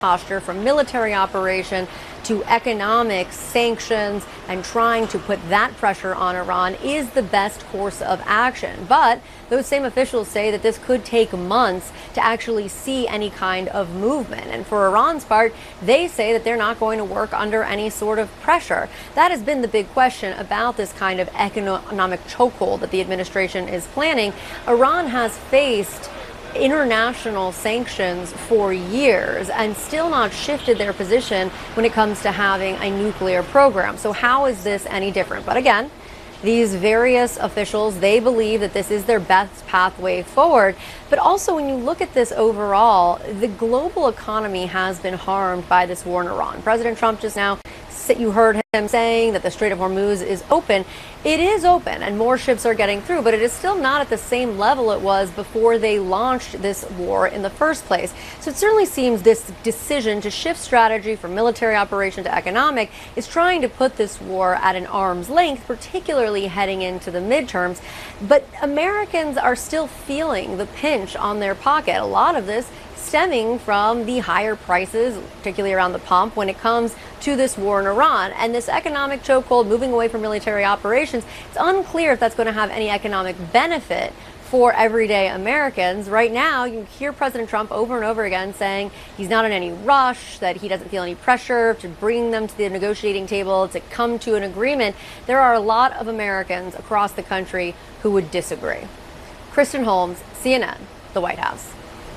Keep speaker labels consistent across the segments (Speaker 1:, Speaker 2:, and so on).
Speaker 1: posture from military operation to economic sanctions and trying to put that pressure on Iran is the best course of action. But those same officials say that this could take months to actually see any kind of movement. And for Iran's part, they say that they're not going to work under any sort of pressure. That has been the big question about this kind of economic chokehold that the administration is planning. Iran has faced international sanctions for years and still not shifted their position when it comes to having a nuclear program. So how is this any different? But again, these various officials, they believe that this is their best pathway forward. But also, when you look at this overall, the global economy has been harmed by this war in Iran. President Trump just now, you heard him saying that the Strait of Hormuz is open. It is open and more ships are getting through, but it is still not at the same level it was before they launched this war in the first place. So it certainly seems this decision to shift strategy from military operation to economic is trying to put this war at an arm's length, particularly heading into the midterms. But Americans are still feeling the pinch on their pocket. A lot of this stemming from the higher prices, particularly around the pump, when it comes to this war in Iran. And this economic chokehold, moving away from military operations, it's unclear if that's going to have any economic benefit for everyday Americans. Right now, you hear President Trump over and over again saying he's not in any rush, that he doesn't feel any pressure to bring them to the negotiating table, to come to an agreement. There are a lot of Americans across the country who would disagree. Kristen Holmes, CNN, the White House.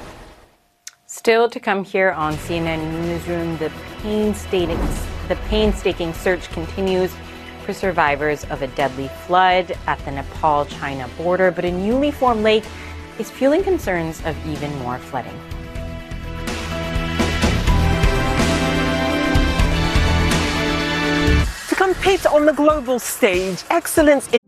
Speaker 2: Still to come here on CNN Newsroom, the painstaking search continues for survivors of a deadly flood at the Nepal-China border, but a newly formed lake is fueling concerns of even more flooding.
Speaker 3: To compete on the global stage, excellence